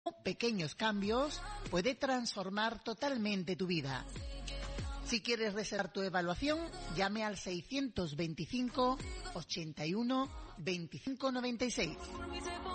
pequeños cambios puede transformar totalmente tu vida. Si quieres reservar tu evaluación, llame al 625 81 25 96.